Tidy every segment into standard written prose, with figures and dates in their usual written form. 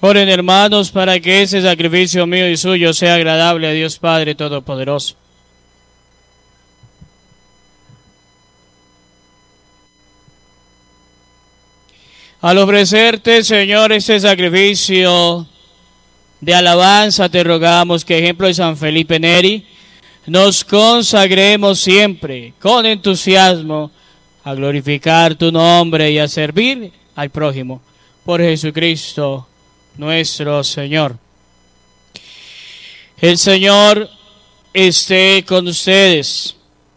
Oren, hermanos, para que ese sacrificio mío y suyo sea agradable a Dios Padre Todopoderoso. Al ofrecerte, Señor, este sacrificio de alabanza, te rogamos que, ejemplo de San Felipe Neri, nos consagremos siempre con entusiasmo a glorificar tu nombre y a servir al prójimo. Por Jesucristo nuestro Señor. El Señor esté con ustedes.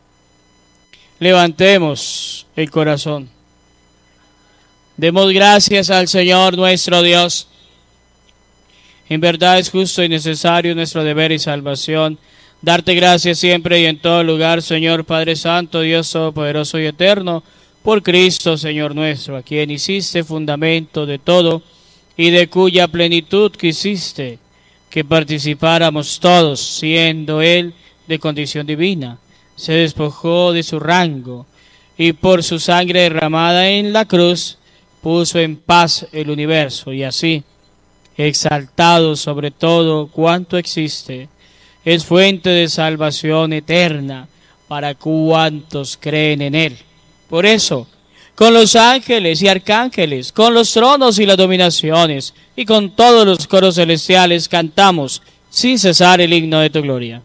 Levantemos el corazón. Demos gracias al Señor nuestro Dios. En verdad es justo y necesario nuestro deber y salvación darte gracias siempre y en todo lugar, Señor Padre Santo, Dios Todopoderoso y Eterno, por Cristo, Señor nuestro, a quien hiciste fundamento de todo y de cuya plenitud quisiste que participáramos todos, siendo Él de condición divina. Se despojó de su rango y por su sangre derramada en la cruz puso en paz el universo, y así, exaltado sobre todo cuanto existe, es fuente de salvación eterna para cuantos creen en Él. Por eso, con los ángeles y arcángeles, con los tronos y las dominaciones, y con todos los coros celestiales cantamos sin cesar el himno de tu gloria.